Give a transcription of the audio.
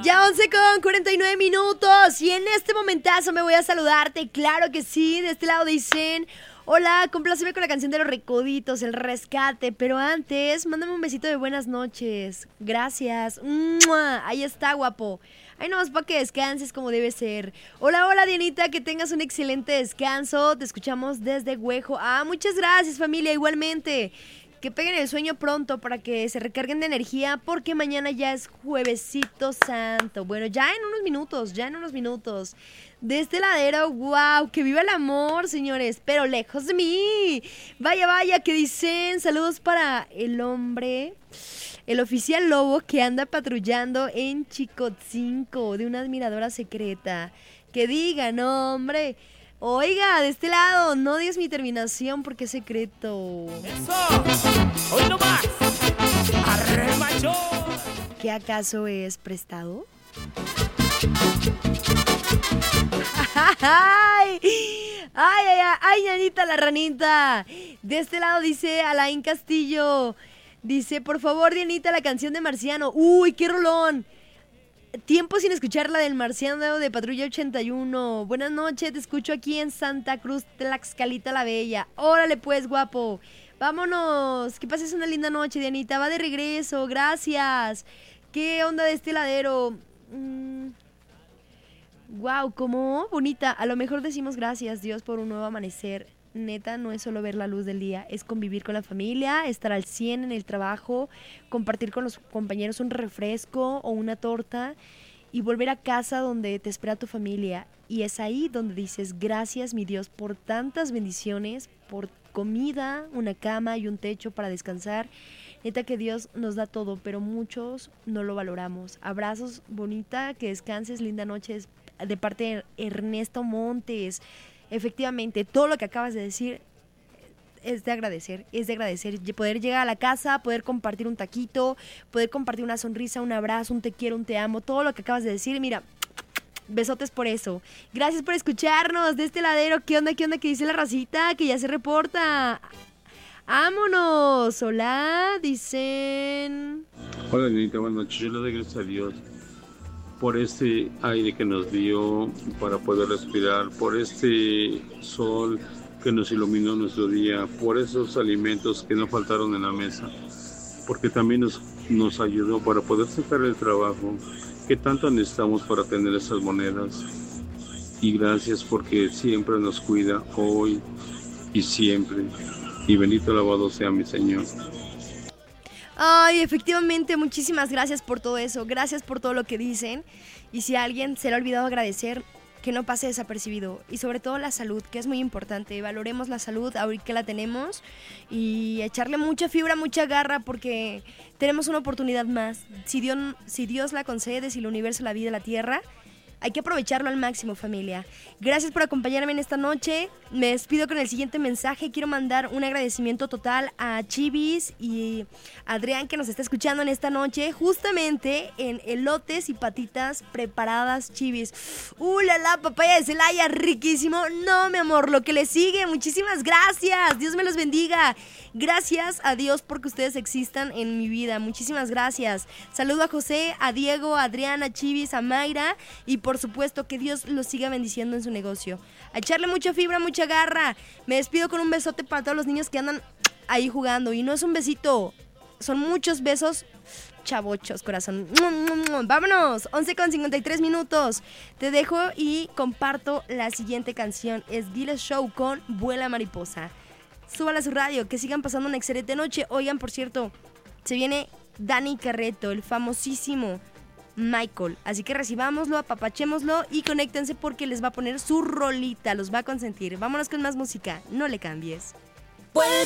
Ya 11:49 y en este momentazo me voy a saludarte, claro que sí, de este lado dicen: hola, compláceme con la canción de Los Recoditos, El Rescate, pero antes, mándame un besito de buenas noches, gracias, ¡mua! Ahí está, guapo, ahí nomás para que descanses como debe ser. Hola, hola, Dianita, que tengas un excelente descanso, te escuchamos desde Güejo. Muchas gracias, familia, igualmente. Que peguen el sueño pronto para que se recarguen de energía porque mañana ya es Juevesito Santo. Bueno, ya en unos minutos. De este ladero, wow, que viva el amor, señores, pero lejos de mí. Vaya, vaya, que dicen saludos para el hombre, el oficial lobo que anda patrullando en Chicotzinco de una admiradora secreta. Que digan, hombre. Oiga, de este lado, no digas mi terminación porque es secreto. ¡Eso! ¡Hoy no más! ¡Arre, macho! ¿Qué acaso es prestado? ¡Ay! ¡Ay, ay, ay! ¡Ay, ñanita la ranita! De este lado dice Alain Castillo. Dice, por favor, Dianita, la canción de Marciano. ¡Uy, qué rolón! Tiempo sin escuchar la del Marciano de Patrulla 81. Buenas noches, te escucho aquí en Santa Cruz, Tlaxcalita la Bella. Órale pues, guapo. Vámonos. Que pases una linda noche, Dianita. Va de regreso, gracias. ¿Qué onda de este ladero? Wow, cómo bonita. A lo mejor decimos gracias, Dios, por un nuevo amanecer. Neta, no es solo ver la luz del día, es convivir con la familia, estar al 100 en el trabajo, compartir con los compañeros un refresco o una torta y volver a casa donde te espera tu familia. Y es ahí donde dices, gracias mi Dios por tantas bendiciones, por comida, una cama y un techo para descansar. Neta que Dios nos da todo, pero muchos no lo valoramos. Abrazos, bonita, que descanses, linda noche de parte de Ernesto Montes. Efectivamente, todo lo que acabas de decir es de agradecer, poder llegar a la casa, poder compartir un taquito, poder compartir una sonrisa, un abrazo, un te quiero, un te amo, todo lo que acabas de decir, mira, besotes por eso. Gracias por escucharnos de este ladero. ¿Qué onda, que dice la racita? Que ya se reporta. ¡Vámonos! Hola, dicen... Hola, Dianita, buenas noches. Yo le doy gracias a Dios por este aire que nos dio para poder respirar, por este sol que nos iluminó nuestro día, por esos alimentos que no faltaron en la mesa, porque también nos ayudó para poder sacar el trabajo que tanto necesitamos para tener esas monedas. Y gracias porque siempre nos cuida hoy y siempre. Y bendito alabado sea mi Señor. Ay, efectivamente, muchísimas gracias por todo eso, gracias por todo lo que dicen. Y si a alguien se le ha olvidado agradecer, que no pase desapercibido. Y sobre todo la salud, que es muy importante. Valoremos la salud ahorita que la tenemos y echarle mucha fibra, mucha garra, porque tenemos una oportunidad más. Si Dios la concede, si el universo, la vida, la tierra, hay que aprovecharlo al máximo, familia. Gracias por acompañarme en esta noche. Me despido con el siguiente mensaje. Quiero mandar un agradecimiento total a Chivis y Adrián, que nos está escuchando en esta noche, justamente en elotes y patitas preparadas, Chivis. La papaya de Celaya, riquísimo. No, mi amor, lo que le sigue. Muchísimas gracias. Dios me los bendiga. Gracias a Dios porque ustedes existan en mi vida. Muchísimas gracias. Saludo a José, a Diego, a Adrián, a Chivis, a Mayra y por supuesto que Dios los siga bendiciendo en su negocio. A echarle mucha fibra, mucha garra. Me despido con un besote para todos los niños que andan ahí jugando. Y no es un besito, son muchos besos chavochos, corazón. Vámonos, 11:53. Te dejo y comparto la siguiente canción. Es Giles Show con Vuela Mariposa. Súbala a su radio, que sigan pasando una excelente noche. Oigan, por cierto, se viene Dani Carreto, el famosísimo Michael, así que recibámoslo, apapachémoslo y conéctense porque les va a poner su rolita, los va a consentir. Vámonos con más música, no le cambies.